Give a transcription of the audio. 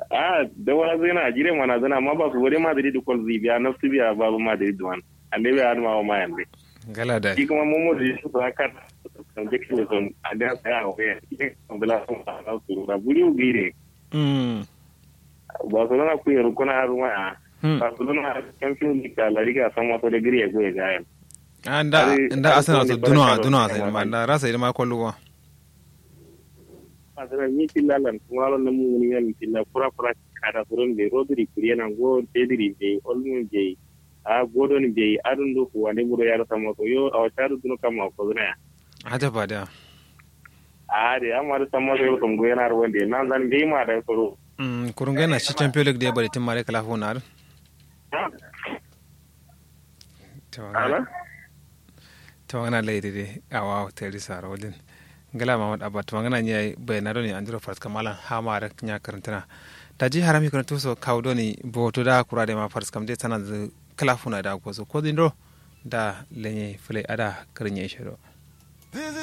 da wani zai na jire mana zana amma ba su wani Madrid da kwal zibiya na su biya babu Madrid wani ande bai hannu ma mayan bai gala da shi kuma momo da shi ba ka kan jike ne son ande ya tsaya a waya shi kan bula son ba su da buri ugire Barcelona ku yi rukuna har ma Barcelona champion league da La Liga san wato da gire ya goye gayan anda Arsenal to duno sai ma da rasa ma kolluwa adara ni tilalan kuma na mu ni yan tilla pura kada furon de Rodri kuriena go Pedri de Olmo de a godon de adun do ko wani buro yar samo ko yo aw taru duno kama ko na hada ba da de amar samo ko ko go yana wonde nan zan be ma da furo kurunga na shi champion league de bari timare kala honar tawangana leydi de awa teri saro din ngala mamad abba tawangana nyai bayanado ni andiro fars kamala hamara nya karantana daji harami kono tuso kawdo ni boto da kurade ma fars kam de tana kala funa da gozo ko dindo da lenye fule ada karnye shiro